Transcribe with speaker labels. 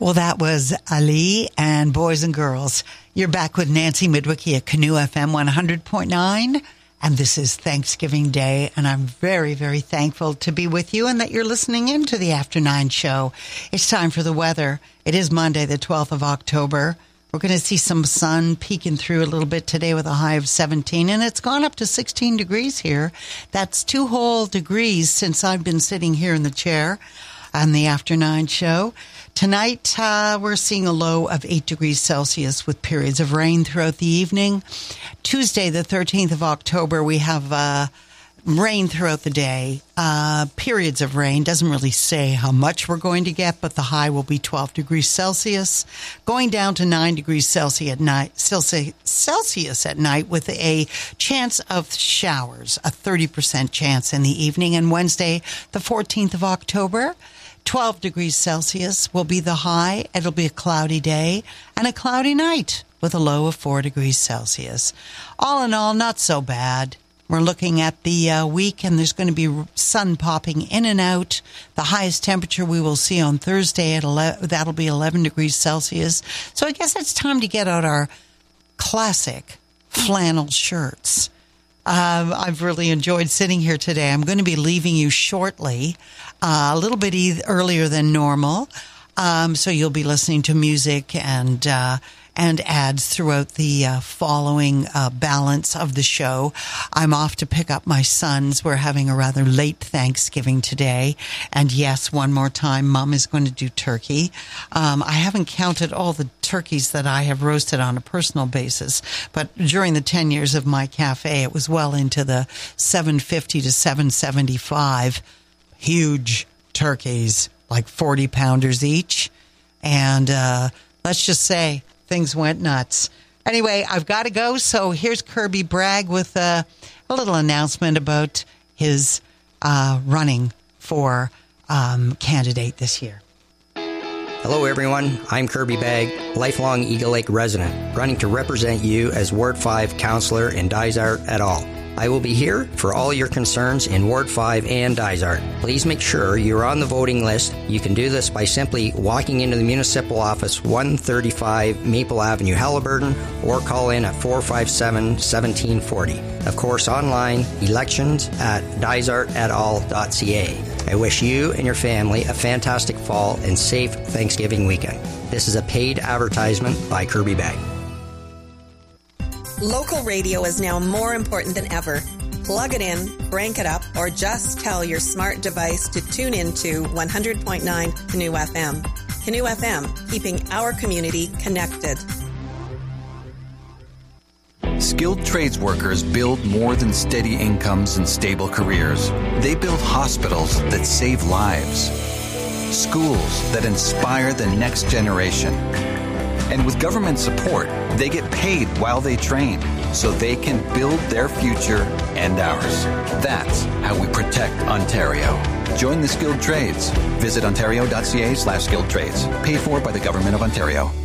Speaker 1: Well, that was Ali and Boys and Girls. You're back with Nancy Midwicky at Canoe FM 100.9, and this is Thanksgiving Day, and I'm very, very thankful to be with you and that you're listening in to the After 9 show. It's time for the weather. It is Monday, the 12th of October. We're going to see some sun peeking through a little bit today with a high of 17, and it's gone up to 16 degrees here. That's 2 whole degrees since I've been sitting here in the chair on the After 9 show. Tonight, we're seeing a low of 8 degrees Celsius with periods of rain throughout the evening. Tuesday, the 13th of October, we have rain throughout the day. Periods of rain. Doesn't really say how much we're going to get, but the high will be 12 degrees Celsius. Going down to 9 degrees Celsius at night with a chance of showers, a 30% chance in the evening. And Wednesday, the 14th of October, 12 degrees Celsius will be the high. It'll be a cloudy day and a cloudy night with a low of 4 degrees Celsius. All in all, not so bad. We're looking at the week, and there's going to be sun popping in and out. The highest temperature we will see on Thursday, that'll be 11 degrees Celsius. So I guess it's time to get out our classic flannel shirts. I've really enjoyed sitting here today. I'm going to be leaving you shortly, a little bit earlier than normal. So you'll be listening to music and ads throughout the following balance of the show. I'm off to pick up my sons. We're having a rather late Thanksgiving today. And yes, one more time, Mom is going to do turkey. I haven't counted all the turkeys that I have roasted on a personal basis, but during the 10 years of my cafe, it was well into the 750 to 775 huge turkeys, like 40 pounders each. And let's just say things went nuts. Anyway, I've got to go. So here's Kirby Bragg with a little announcement about his running for candidate this year.
Speaker 2: Hello, everyone. I'm Kirby Bragg, lifelong Eagle Lake resident, running to represent you as Ward 5 Councillor in Dysart et al. I will be here for all your concerns in Ward 5 and Dysart. Please make sure you're on the voting list. You can do this by simply walking into the municipal office, 135 Maple Avenue, Halliburton, or call in at 457-1740. Of course, online, elections@dysartetal.ca. I wish you and your family a fantastic fall and safe Thanksgiving weekend. This is a paid advertisement by Kirby Bragg.
Speaker 3: Local radio is now more important than ever. Plug it in, crank it up, or just tell your smart device to tune into 100.9 Canoe FM. Canoe FM, keeping our community connected.
Speaker 4: Skilled trades workers build more than steady incomes and stable careers. They build hospitals that save lives, schools that inspire the next generation. And with government support, they get paid while they train so they can build their future and ours. That's how we protect Ontario. Join the skilled trades. Visit ontario.ca/skilled trades. Paid for by the Government of Ontario.